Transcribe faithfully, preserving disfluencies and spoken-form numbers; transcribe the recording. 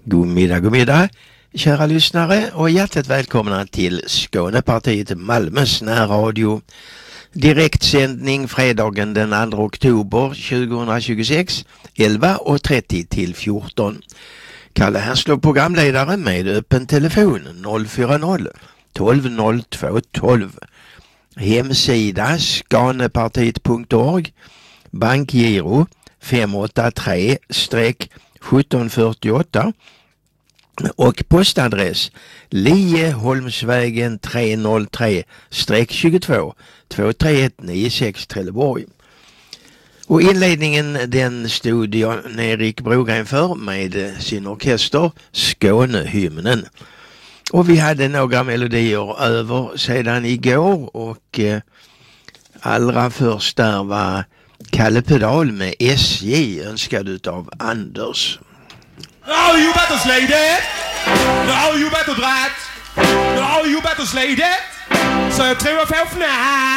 God middag, god middag, kära lyssnare, och hjärtligt välkomna till Skånepartiet Malmös närradio. Direktsändning fredagen den andra oktober tjugohundratjugosex, elva och trettio till fjorton. Kalle Härslov, programledare, med öppen telefon noll fyra noll tolv noll två tolv. Hemsida skanepartiet punkt org. Bankgiro fem åtta tre sjutton fyrtioåtta och postadress Lieholmsvägen tre noll tre tjugotvå två tre ett nio sex Trelleborg. Och inledningen den stod Jan-Erik Brogren för med sin orkester Skånehymnen. Och vi hade några melodier över sedan igår, och eh, allra först där var Kalle Pedal med S J, önskad utav Anders. No, you better slay that. No, you better drat. No, you better slay that. Så jag tror jag får fnä.